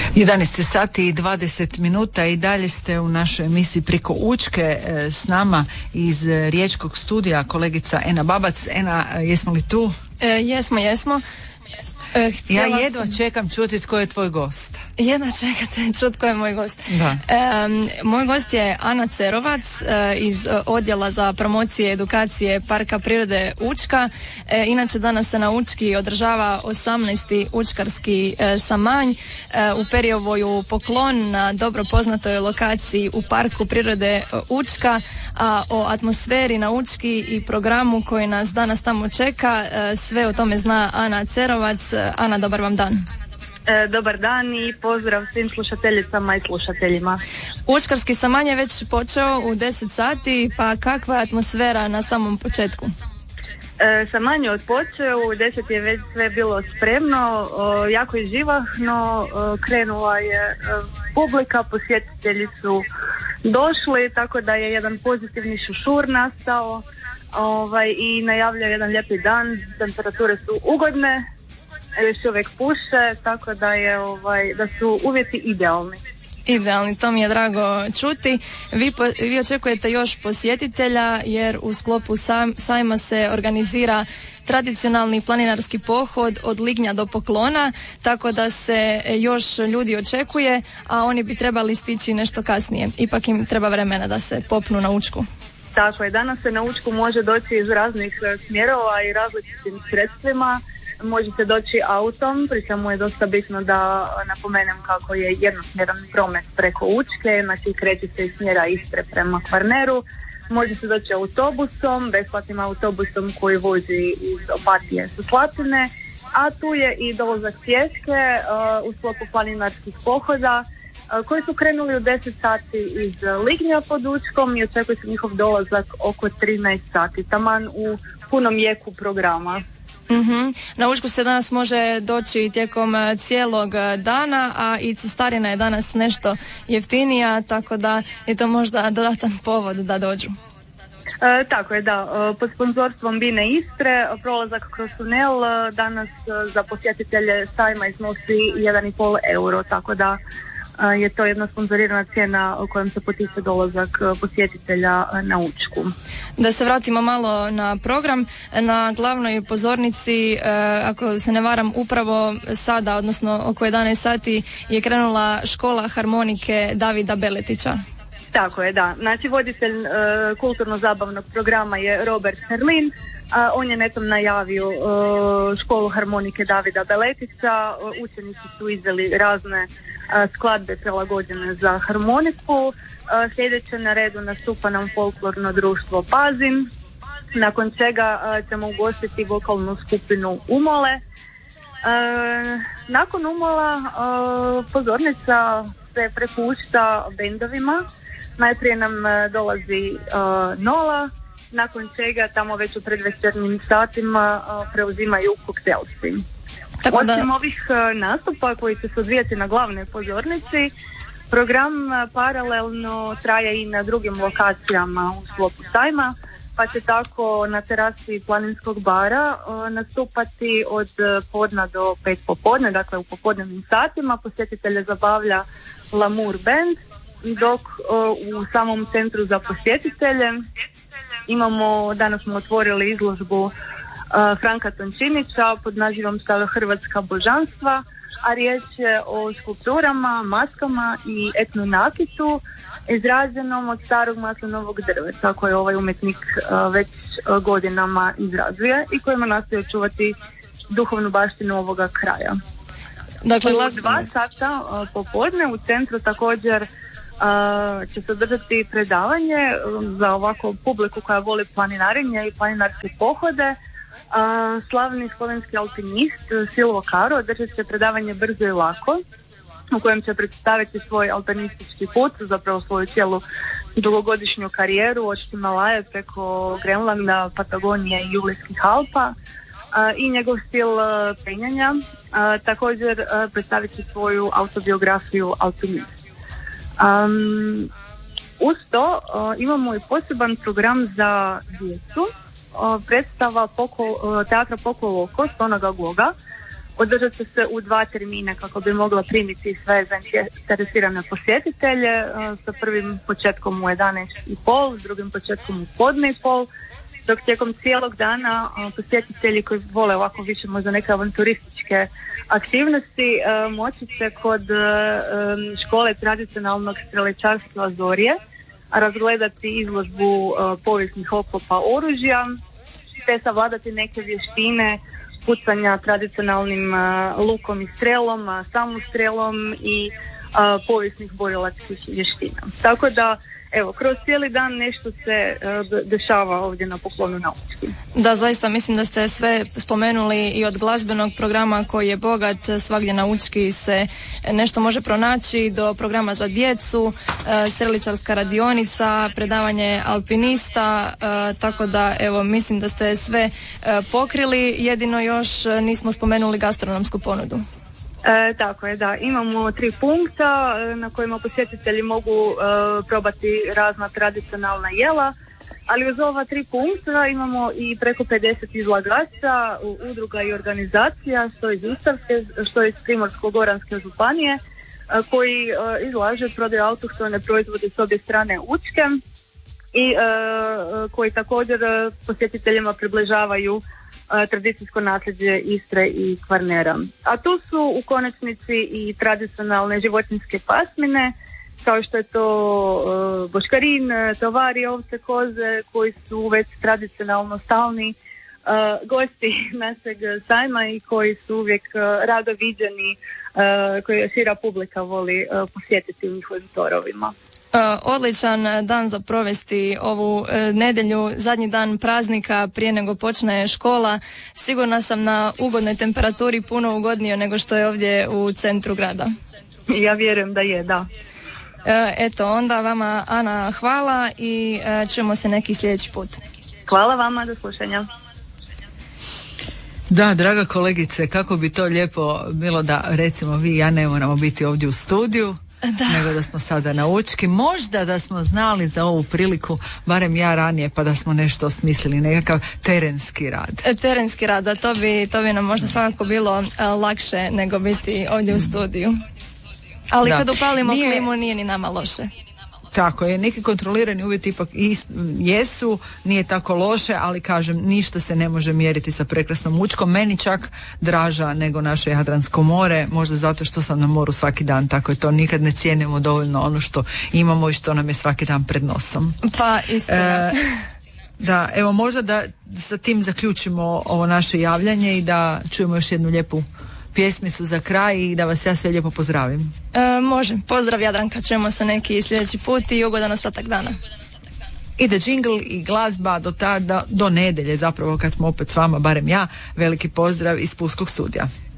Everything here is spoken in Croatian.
11 sati i 20 minuta i dalje ste u našoj emisiji Priko Učke, s nama iz riječkog studija kolegica Ena Babac. Ena, jesmo li tu? Jesmo. Ja jedva čekam čuti tko je tvoj gost. Jedva čekate čuti tko je moj gost. Da. Moj gost je Ana Cerovac iz Odjela za promocije edukacije Parka prirode Učka. Inače danas se na Učki održava 18. učkarski samanj u periovoju Poklon na dobro poznatoj lokaciji u Parku prirode Učka, a o atmosferi na Učki i programu koji nas danas tamo čeka sve o tome zna Ana Cerovac. Ana, dobar vam dan. Dobar dan i pozdrav svim slušateljicama i slušateljima. Učkarski samanj je već počeo u 10 sati, pa kakva je atmosfera na samom početku? Samanj je odpočeo, u 10 je već sve bilo spremno, jako je živahno, krenula je publika, posjetitelji su došli, tako da je jedan pozitivni šušur nastao i najavlja jedan lijepi dan, temperature su ugodne, još uvijek puše, tako da je da su uvjeti idealni. Idealni, to mi je drago čuti. Vi očekujete još posjetitelja jer u sklopu sajma se organizira tradicionalni planinarski pohod od Lignja do Poklona, tako da se još ljudi očekuje, a oni bi trebali stići nešto kasnije. Ipak im treba vremena da se popnu na Učku. Tako je, danas se na Učku može doći iz raznih smjerova i različitim sredstvima. Može se doći autom, pri čemu je dosta bitno da napomenem kako je jednosmjeran promet preko Učke, znači kreće se iz smjera Istre prema Kvarneru. Može se doći autobusom, besplatnim autobusom koji vozi iz Opatije sa Slatine, a tu je i dolazak pješke u sklopu planinarskih pohoda koji su krenuli u 10 sati iz Lignja pod Učkom i očekuje se njihov dolazak oko 13 sati, taman u punom jeku programa. Mm-hmm. Na Učku se danas može doći tijekom cijelog dana, a i cestarina je danas nešto jeftinija, tako da je to možda dodatan povod da dođu. Tako je, da. Pod sponzorstvom Bine Istre prolazak kroz tunel danas za posjetitelje sajma iznosi 1,5 euro, tako da je to jedna sponzorirana cijena u kojom se potiče dolazak posjetitelja na Učku. Da se vratimo malo na program. Na glavnoj pozornici, ako se ne varam, upravo sada, odnosno oko 11 sati je krenula škola harmonike Davida Beletića. Tako je, da. Znači, voditelj kulturno-zabavnog programa je Robert Herlin. On je netom najavio školu harmonike Davida Beletića. Učenici su izveli razne skladbe prilagođene za harmoniku. Sljedeće na redu nastupa nam folklorno društvo Pazin, nakon čega ćemo ugostiti vokalnu skupinu Umole. Nakon Umola pozornica se prepušta bendovima. Najprije nam dolazi Nola, nakon čega tamo već u predvečernjim satima preuzimaju koktelci. Osim ovih nastupa koji će se odvijati na glavnoj pozornici, program paralelno traje i na drugim lokacijama u sklopu sajma, pa će tako na terasi Planinskog bara nastupati od podna do 5 popodne, dakle u popodnevnim satima. Posjetitelje zabavlja Lamour Band, dok u samom centru za posjetitelje danas smo otvorili izložbu Franka Tončinića pod nazivom Stara Hrvatska božanstva, a riječ je o skulpturama, maskama i etnonakitu izrađenom od starog maslinovog drveta koje ovaj umjetnik već godinama izrađuje i kojima nastoji očuvati duhovnu baštinu ovoga kraja. Dakle, u 2 sata popodne u centru također će se održati predavanje za ovako publiku koja voli planinarenje i planinarske pohode. Slavni slovenski alpinist Silvo Karo održat će predavanje Brzo i lako, u kojem će predstaviti svoj alpinistički put, zapravo svoju cijelu dugogodišnju karijeru od Himalaje preko Grenlanda, Patagonije i Julijskih Alpa i njegov stil penjanja. Također predstavit će svoju autobiografiju Alpinist. Uz to imamo i poseban program za djecu, predstava teatra Pokoloko Stonoga Goga, Održat će se u 2 termina kako bi mogla primiti sve zainteresirane posjetitelje, sa prvim početkom u 11:30, s drugim početkom u podne i pol, dok tijekom cijelog dana posjetitelji koji vole ovako više možda neke avanturističke aktivnosti moći će kod škole tradicionalnog streličarstva Zorje razgledati izložbu povijesnih oklopa oružja te savladati neke vještine pucanja tradicionalnim lukom i strelom, samostrelom i povijesnih borilačkih vještina. Tako da, evo, kroz cijeli dan nešto se dešava ovdje na Poklonu na Učki. Da, zaista mislim da ste sve spomenuli i od glazbenog programa koji je bogat, svagdje na Učki se nešto može pronaći, do programa za djecu, streličarska radionica, predavanje alpinista, tako da evo mislim da ste sve pokrili, jedino još nismo spomenuli gastronomsku ponudu. Tako je, da. Imamo 3 punkta na kojima posjetitelji mogu probati razna tradicionalna jela, ali uz ova 3 punkta imamo i preko 50 izlagača, udruga i organizacija, što iz Istarske, što iz Primorsko-goranske županije, koji izlažu i prodaju autohtone proizvode s obje strane Učke i koji također posjetiteljima približavaju tradicijsko nasljeđe Istre i Kvarnera. A tu su u konačnici i tradicionalne životinjske pasmine, kao što je to boškarin, tovari, ovce, koze, koji su već tradicionalno stalni gosti našeg sajma i koji su uvijek rado viđeni, koje šira publika voli posjetiti u njihovim torovima. Odličan dan za provesti ovu nedjelju, zadnji dan praznika prije nego počne škola. Sigurna sam na ugodnoj temperaturi, puno ugodnije nego što je ovdje u centru grada. Ja vjerujem da je, da. Eto, onda vama, Ana, hvala i čujemo se neki sljedeći put. Hvala vama, do slušanja. Da, draga kolegice, kako bi to lijepo bilo da recimo vi i ja ne moramo biti ovdje u studiju, nego da smo sada na Učki. Možda da smo znali za ovu priliku, barem ja ranije, pa da smo nešto osmislili, nekakav terenski rad. Terenski rad, da to bi nam možda svakako bilo lakše nego biti ovdje u studiju. Ali kad upalimo klimu nije ni nama loše. Tako je, neki kontrolirani uvjeti ipak jesu, nije tako loše, ali kažem, ništa se ne može mjeriti sa prekrasnom Učkom, meni čak draža nego naše Jadransko more, možda zato što sam na moru svaki dan, tako je to, nikad ne cijenimo dovoljno ono što imamo i što nam je svaki dan pred nosom. Pa, istina. Da, evo možda da sa tim zaključimo ovo naše javljanje i da čujemo još jednu lijepu pjesmicu za kraj i da vas ja sve lijepo pozdravim. Može, pozdrav Jadranka, čujemo se neki sljedeći put i ugodan ostatak dana. Ide džingl i glazba do tada, do nedjelje zapravo kad smo opet s vama, barem ja, veliki pozdrav iz Pulskog studija.